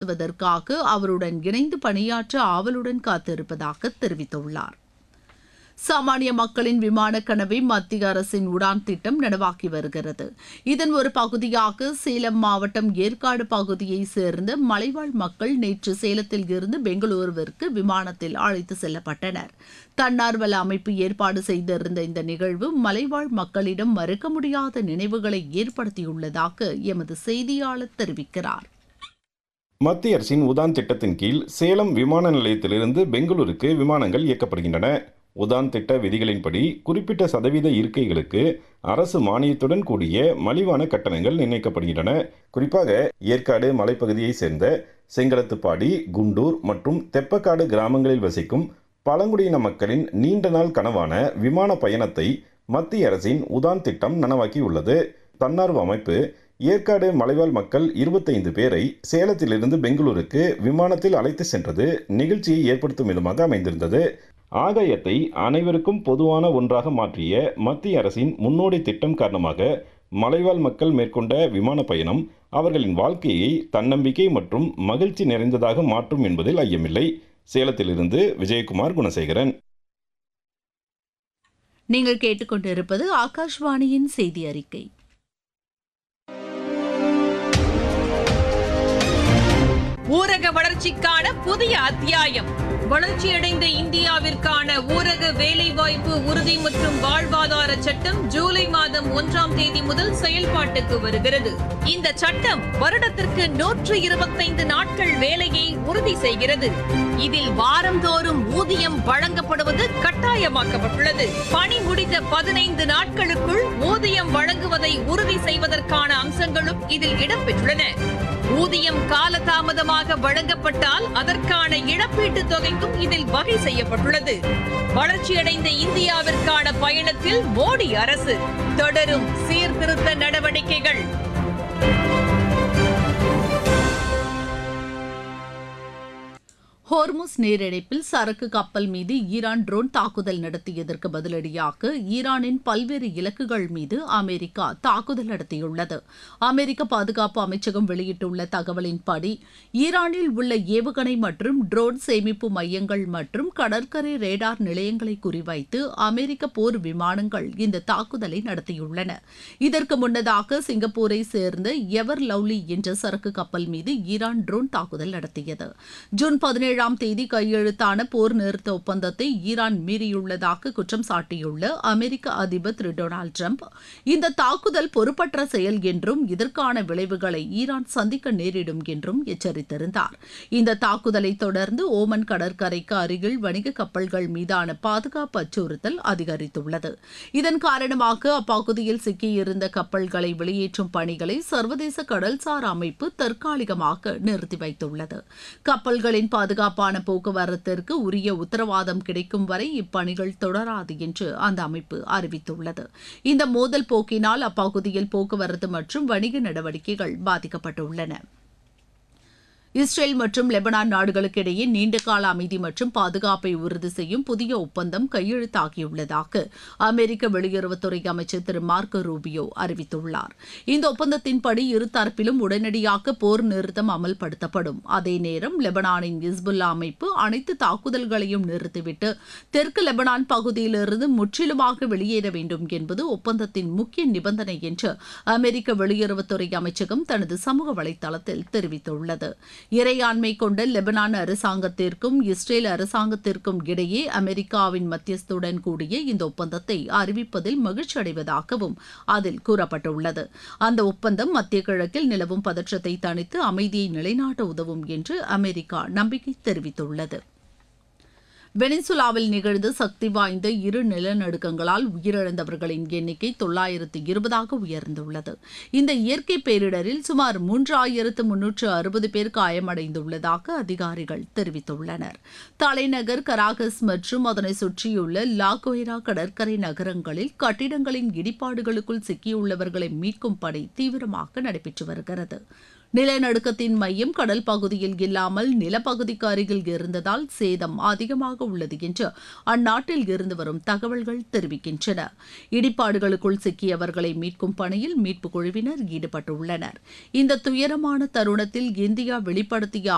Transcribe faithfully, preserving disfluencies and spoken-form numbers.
பேசுவதற்காக அவருடன் இணைந்து பணியாற்ற ஆவலுடன் காத்திருப்பதாக தெரிவித்துள்ளார். சாமானிய மக்களின் விமான கனவை மத்திய அரசின் உடான் திட்டம் நனவாக்கி வருகிறது. இதன் ஒரு பகுதியாக சேலம் மாவட்டம் ஏற்காடு பகுதியைச் சேர்ந்த மலைவாழ் மக்கள் நேற்று சேலத்தில் இருந்து பெங்களூருவிற்கு விமானத்தில் அழைத்து செல்லப்பட்டனர். தன்னார்வல அமைப்பு ஏற்பாடு செய்திருந்த இந்த நிகழ்வு மலைவாழ் மக்களிடம் மறக்க முடியாத நினைவுகளை ஏற்படுத்தியுள்ளதாக எமது செய்தியாளர் தெரிவிக்கிறார். மத்திய அரசின் உதான் திட்டத்தின் கீழ் சேலம் விமான நிலையத்திலிருந்து பெங்களூருக்கு விமானங்கள் இயக்கப்படுகின்றன. உதான் திட்ட விதிகளின்படி குறிப்பிட்ட சதவீத இருக்கைகளுக்கு அரசு மானியத்துடன் கூடிய மலிவான கட்டணங்கள் நிர்ணயிக்கப்படுகின்றன. குறிப்பாக ஏற்காடு மலைப்பகுதியைச் சேர்ந்த செங்கலத்துப்பாடி, குண்டூர் மற்றும் தெப்பக்காடு கிராமங்களில் வசிக்கும் பழங்குடியின மக்களின் நீண்ட நாள் கனவான விமான பயணத்தை மத்திய அரசின் உதான் திட்டம் நனவாக்கியுள்ளது. தன்னார்வ அமைப்பு ஏற்காடு மலைவாழ் மக்கள் இருபத்தைந்து பேரை சேலத்திலிருந்து பெங்களூருக்கு விமானத்தில் அழைத்து சென்றது நிகழ்ச்சியை ஏற்படுத்தும் விதமாக அமைந்திருந்தது. ஆகாயத்தை அனைவருக்கும் பொதுவான ஒன்றாக மாற்றிய மத்திய அரசின் முன்னோடி திட்டம் காரணமாக மலைவாழ் மக்கள் மேற்கொண்ட விமான பயணம் அவர்களின் வாழ்க்கையை தன்னம்பிக்கை மற்றும் மகிழ்ச்சி நிறைந்ததாக மாற்றும் என்பதில் ஐயமில்லை. சேலத்திலிருந்து விஜயகுமார் குணசேகரன். நீங்கள் கேட்டுக்கொண்டிருப்பது ஆகாஷ்வாணியின் செய்தி அறிக்கை. ஊரக வளர்ச்சிக்கான புதிய அத்தியாயம். வளர்ச்சியடைந்த இந்தியாவிற்கான ஊரக வேலைவாய்ப்பு உறுதி மற்றும் வாழ்வாதார சட்டம் ஜூலை மாதம் ஒன்றாம் தேதி முதல் செயல்பாட்டுக்கு வருகிறது. இந்த சட்டம் வருடத்திற்கு நூற்று இருபத்தைந்து நாட்கள் வேலையை உறுதி செய்கிறது. இதில் வாரந்தோறும் ஊதியம் வழங்கப்படுவது கட்டாயமாக்கப்பட்டுள்ளது. பணி முடிந்த பதினைந்து நாட்களுக்குள் ஊதியம் வழங்குவதை உறுதி செய்வதற்கான அம்சங்களும் இதில் இடம்பெற்றுள்ளன. ஊதியம் காலதாமதமாக வழங்கப்பட்டால் அதற்கான இழப்பீட்டுத் தொகைக்கும் இதில் வகை செய்யப்பட்டுள்ளது. வளர்ச்சியடைந்த இந்தியாவிற்கான பயணத்தில் மோடி அரசு தொடரும் சீர்திருத்த நடவடிக்கைகள். ஹோர்முஸ் நீரிணைப்பில் சரக்கு கப்பல் மீது ஈரான் ட்ரோன் தாக்குதல் நடத்தியதற்கு பதிலடியாக ஈரானின் பல்வேறு இலக்குகள் மீது அமெரிக்கா தாக்குதல் நடத்தியுள்ளது. அமெரிக்க பாதுகாப்பு அமைச்சகம் வெளியிட்டுள்ள தகவலின்படி ஈரானில் உள்ள ஏவுகணை மற்றும் ட்ரோன் சேமிப்பு மையங்கள் மற்றும் கடற்கரை ரேடார் நிலையங்களை குறிவைத்து அமெரிக்க போர் விமானங்கள் இந்த தாக்குதலை நடத்தியுள்ளன. இதற்கு முன்னதாக சிங்கப்பூரை சேர்ந்த எவர் லவ்லி என்ற சரக்கு கப்பல் மீது ஈரான் ட்ரோன் தாக்குதல் நடத்தியது. ஜூன் பதினேழு ஏழாம் தேதி கையெழுத்தான போர் நிறுத்த ஒப்பந்தத்தை ஈரான் மீறியுள்ளதாக குற்றம் சாட்டியுள்ள அமெரிக்க அதிபர் திரு டொனால்டு டிரம்ப் இந்த தாக்குதல் பொறுப்பற்ற செயல் என்றும் இதற்கான விளைவுகளை ஈரான் சந்திக்க நேரிடும் என்றும் எச்சரித்திருந்தார். இந்த தாக்குதலை தொடர்ந்து ஓமன் கடற்கரைக்கு அருகில் வணிக கப்பல்கள் மீதான பாதுகாப்பு அச்சுறுத்தல் அதிகரித்துள்ளது. இதன் காரணமாக அப்பகுதியில் சிக்கியிருந்த கப்பல்களை வெளியேற்றும் பணிகளை சர்வதேச கடல்சார் அமைப்பு தற்காலிகமாக நிறுத்தி வைத்துள்ளது. கப்பல்களின் பாதுகாப்பு பாதுகாப்பான போக்குவரத்திற்கு உரிய உத்தரவாதம் கிடைக்கும் வரை இப்பணிகள் தொடராது என்று அந்த அமைப்பு அறிவித்துள்ளது. இந்த மோதல் போக்கினால் அப்பகுதியில் போக்குவரத்து மற்றும் வணிக நடவடிக்கைகள் பாதிக்கப்பட்டுள்ளன. இஸ்ரேல் மற்றும் லெபனான் நாடுகளுக்கு இடையே நீண்டகால அமைதி மற்றும் பாதுகாப்பை உறுதி செய்யும் புதிய ஒப்பந்தம் கையெழுத்தாகியுள்ளதாக அமெரிக்க வெளியுறவுத்துறை அமைச்சர் திரு மார்க்கோ ரூபியோ அறிவித்துள்ளார். இந்த ஒப்பந்தத்தின்படி இருதரப்பிலும் உடனடியாக போர் நிறுத்தம் அமல்படுத்தப்படும். அதே நேரம் லெபனானின் ஹிஸ்புல்லா அமைப்பு அனைத்து தாக்குதல்களையும் நிறுத்திவிட்டு தெற்கு லெபனான் பகுதியிலிருந்து முற்றிலுமாக வெளியேற வேண்டும் என்பது ஒப்பந்தத்தின் முக்கிய நிபந்தனை என்று அமெரிக்க வெளியுறவுத்துறை அமைச்சகம் தனது சமூக வலைதளத்தில் தெரிவித்துள்ளது. இறையாண்மை கொண்ட லெபனான் அரசாங்கத்திற்கும் இஸ்ரேல் அரசாங்கத்திற்கும் இடையே அமெரிக்காவின் மத்தியஸ்துடன் கூடிய இந்த ஒப்பந்தத்தை அறிவிப்பதில் மகிழ்ச்சி அடைவதாகவும் அதில் கூறப்பட்டுள்ளது. அந்த ஒப்பந்தம் மத்திய கிழக்கில் நிலவும் பதற்றத்தை தணித்து அமைதியை நிலைநாட்ட உதவும் என்று அமெரிக்கா நம்பிக்கை தெரிவித்துள்ளது. வெனிசுலாவில் நிகழ்ந்த சக்தி வாய்ந்த இரு நிலநடுக்கங்களால் உயிரிழந்தவர்களின் எண்ணிக்கை தொள்ளாயிரத்து இருபதாக உயர்ந்துள்ளது. இந்த இயற்கை பேரிடரில் சுமார் மூன்றாயிரத்து முன்னூற்று அறுபது பேர் காயமடைந்துள்ளதாக அதிகாரிகள் தெரிவித்துள்ளனர். தலைநகர் கராகஸ் மற்றும் அதனை சுற்றியுள்ள லாகோய்ரா கடற்கரை நகரங்களில் கட்டிடங்களின் இடிபாடுகளுக்குள் சிக்கியுள்ளவர்களை மீட்கும் பணி தீவிரமாக நடைபெற்று வருகிறது. நிலநடுக்கத்தின் மையம் கடல் பகுதியில் இல்லாமல் நிலப்பகுதிக்கு அருகில் இருந்ததால் சேதம் அதிகமாக உள்ளது என்று அந்நாட்டில் இருந்து வரும் தகவல்கள் தெரிவிக்கின்றன. இடிபாடுகளுக்குள் சிக்கியவர்களை மீட்கும் பணியில் மீட்புக் குழுவினர் ஈடுபட்டுள்ளனர். இந்த துயரமான தருணத்தில் இந்தியா வெளிப்படுத்திய